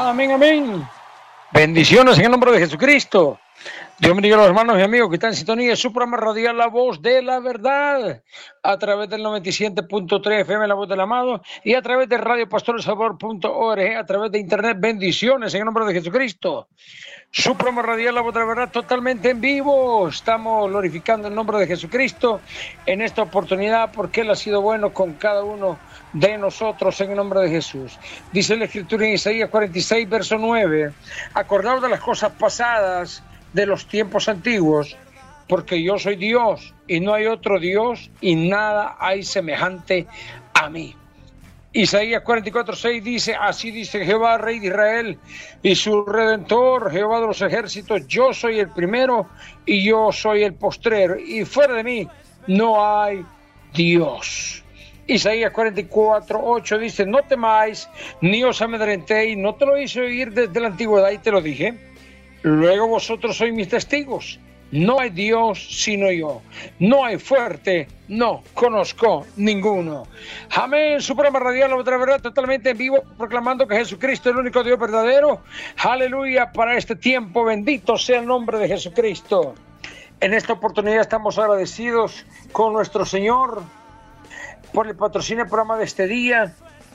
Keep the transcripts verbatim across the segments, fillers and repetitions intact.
Amén, amén. Bendiciones en el nombre de Jesucristo. Dios bendiga a los hermanos y amigos que están en sintonía de su programa radial La Voz de la Verdad, a través del noventa y siete punto tres F M La Voz del Amado y a través de radio pastor el salvador punto org, a través de internet. Bendiciones en el nombre de Jesucristo. Su programa radial La Voz de la Verdad totalmente en vivo. Estamos glorificando el nombre de Jesucristo en esta oportunidad porque Él ha sido bueno con cada uno de nosotros en el nombre de Jesús. Dice la Escritura en Isaías cuarenta y seis, verso nueve: acordaos de las cosas pasadas de los tiempos antiguos, porque yo soy Dios y no hay otro Dios y nada hay semejante a mí. Isaías cuarenta y cuatro, seis dice: así dice Jehová, Rey de Israel y su Redentor, Jehová de los ejércitos, yo soy el primero y yo soy el postrero, y fuera de mí no hay Dios. Isaías cuarenta y cuatro, ocho dice: no temáis ni os amedrentéis, no te lo hice oír desde la antigüedad y te lo dije. Luego vosotros sois mis testigos. No hay Dios sino yo. No hay fuerte, no conozco ninguno. Amén. Su programa radial La Voz de la Verdad totalmente en vivo, proclamando que Jesucristo es el único Dios verdadero. Aleluya para este tiempo. Bendito sea el nombre de Jesucristo. En esta oportunidad estamos agradecidos con nuestro Señor por el patrocinio del programa de este día.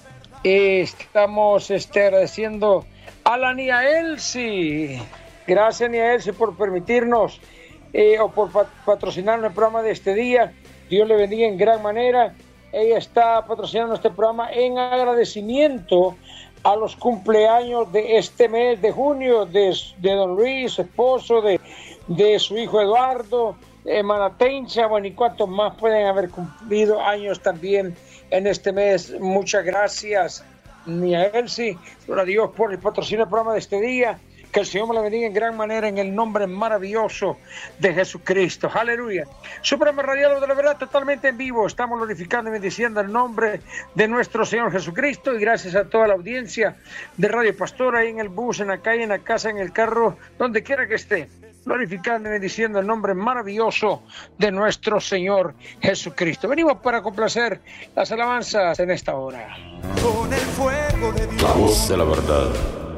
Estamos este, agradeciendo a la Nia Elsie. Gracias, Nia Elsie, por permitirnos eh, o por pat- patrocinar el programa de este día. Dios le bendiga en gran manera. Ella está patrocinando este programa en agradecimiento a los cumpleaños de este mes de junio de, de don Luis, su esposo, de, de su hijo Eduardo, de Manatencha, bueno, y cuantos más pueden haber cumplido años también en este mes. Muchas gracias, Nia Elsie, a Dios por el patrocinio del programa de este día. Que el Señor me la bendiga en gran manera en el nombre maravilloso de Jesucristo. Aleluya. Su programa radial de la verdad totalmente en vivo. Estamos glorificando y bendiciendo el nombre de nuestro Señor Jesucristo. Y gracias a toda la audiencia de Radio Pastor, ahí en el bus, en la calle, en la casa, en el carro, donde quiera que esté. Glorificando y bendiciendo el nombre maravilloso de nuestro Señor Jesucristo. Venimos para complacer las alabanzas en esta hora. Con el fuego de Dios. La Voz de la Verdad.